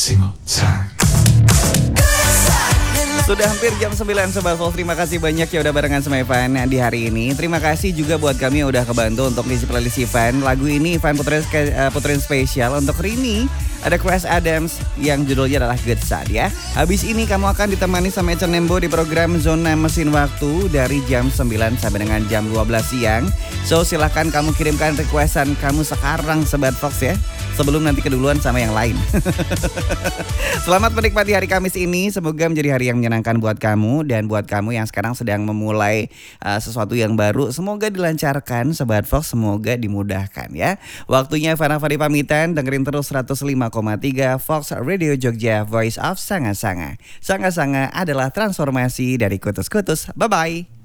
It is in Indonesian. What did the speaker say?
single time. Sudah hampir jam 9 Sobat Volts. Terima kasih banyak ya udah barengan sama Ivan di hari ini. Terima kasih juga buat kami yang udah kebantu untuk ngisi playlist Ivan. Lagu ini Ivan puterin spesial untuk Rini. Ada Crash Adams yang judulnya adalah Good Sad ya. Habis ini kamu akan ditemani sama Econ Nembo di program Zona Mesin Waktu dari jam 9 sampai dengan jam 12 siang. So silahkan kamu kirimkan requestan kamu sekarang Sobat Volts ya, sebelum nanti keduluan sama yang lain. Selamat menikmati hari Kamis ini. Semoga menjadi hari yang menyenangkan buat kamu. Dan buat kamu yang sekarang sedang memulai sesuatu yang baru, semoga dilancarkan Sobat Volts, semoga dimudahkan ya. Waktunya Fana Fadi pamitan. Dengerin terus 105,3 Volts Radio Jogja, Voice of Sanga-Sanga. Sanga-Sanga adalah transformasi dari kutus-kutus. Bye-bye.